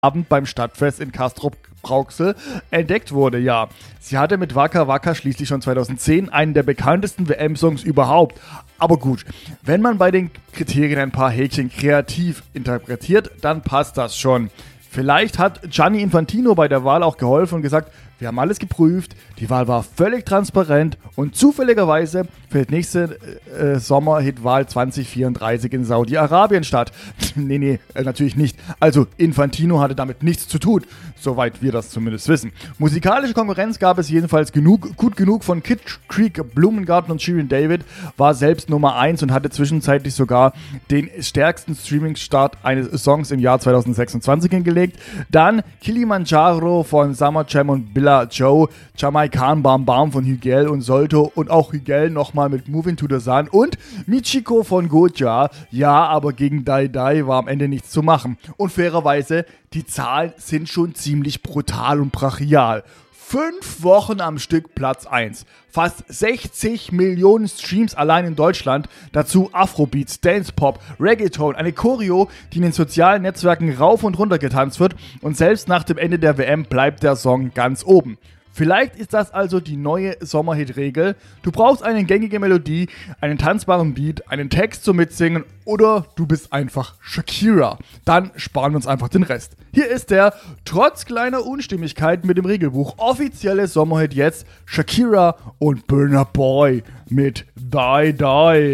Abend beim Stadtfest in Castrop-Rauxel entdeckt wurde, ja. Sie hatte mit Waka Waka schließlich schon 2010 einen der bekanntesten WM-Songs überhaupt. Aber gut, wenn man bei den Kriterien ein paar Häkchen kreativ interpretiert, dann passt das schon. Vielleicht hat Gianni Infantino bei der Wahl auch geholfen und gesagt, wir haben alles geprüft, die Wahl war völlig transparent und zufälligerweise findet nächste Sommerhitwahl 2034 in Saudi-Arabien statt. Nee, natürlich nicht. Also Infantino hatte damit nichts zu tun, soweit wir das zumindest wissen. Musikalische Konkurrenz gab es jedenfalls gut genug von Kid Creek, Blumengarten und Shirin David, war selbst Nummer 1 und hatte zwischenzeitlich sogar den stärksten Streaming-Start eines Songs im Jahr 2026 hingelegt. Dann Kilimanjaro von Summer Jam und Billa Joe, Jamaican Bam Bam von Hügel und Solto und auch Hügel nochmal mit Moving to the Sun und Michiko von Goja. Ja, aber gegen Dai Dai war am Ende nichts zu machen. Und fairerweise, die Zahlen sind schon ziemlich brutal und brachial. 5 Wochen am Stück Platz 1. Fast 60 Millionen Streams allein in Deutschland. Dazu Afrobeats, Dance-Pop, Reggaeton, eine Choreo, die in den sozialen Netzwerken rauf und runter getanzt wird. Und selbst nach dem Ende der WM bleibt der Song ganz oben. Vielleicht ist das also die neue Sommerhit-Regel. Du brauchst eine gängige Melodie, einen tanzbaren Beat, einen Text zum Mitsingen oder du bist einfach Shakira. Dann sparen wir uns einfach den Rest. Hier ist der, trotz kleiner Unstimmigkeiten mit dem Regelbuch, offizielle Sommerhit jetzt Shakira und Burna Boy mit Die Die.